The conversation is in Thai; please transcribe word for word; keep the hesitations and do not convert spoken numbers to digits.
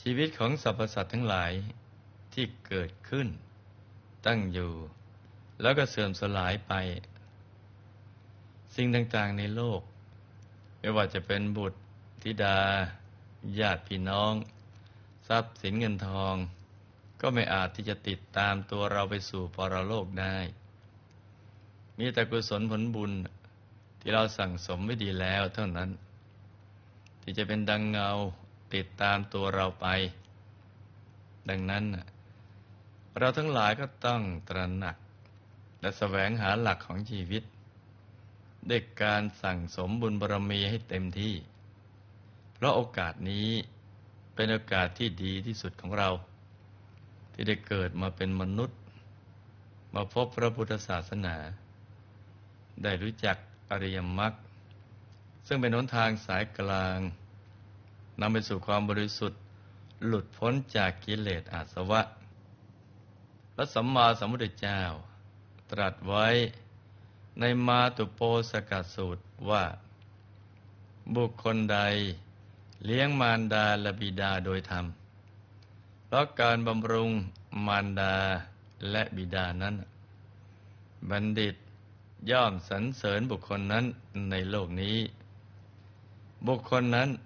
ชีวิตของสรรพสัตว์ทั้งหลายที่เกิดขึ้นตั้งอยู่แล้วก็เสื่อมสลายไปสิ่งต่างๆในโลกไม่ว่าจะเป็นบุตรธิดาญาติพี่น้องทรัพย์สินเงินทองก็ไม่อาจที่จะติดตามตัวเราไปสู่ปรโลกได้มีแต่กุศลผลบุญที่เราสั่งสมไว้ดีแล้วเท่านั้นที่จะเป็นดังเงาติดตามตัวเราไปดังนั้นเราทั้งหลายก็ต้องตระหนักและแสวงหาหลักของชีวิตด้วยการสั่งสมบุญบารมีให้เต็มที่เพราะโอกาสนี้เป็นโอกาสที่ดีที่สุดของเราที่ได้เกิดมาเป็นมนุษย์มาพบพระพุทธศาสนาได้รู้จักอริยมรรคซึ่งเป็นหนทางสายกลางนำไปสู่ความบริสุทธิ์หลุดพ้นจากกิเลสอาสวะพระสัมมาสัมพุทธเจ้าตรัสไว้ในมาตุโปสกสูตรว่าบุคคลใดเลี้ยงมารดาและบิดาโดยธรรมเพราะการบำรุงมารดาและบิดานั้นบัณฑิตย่อมสรรเสริญบุคคลนั้นในโลกนี้บุคคลนั้น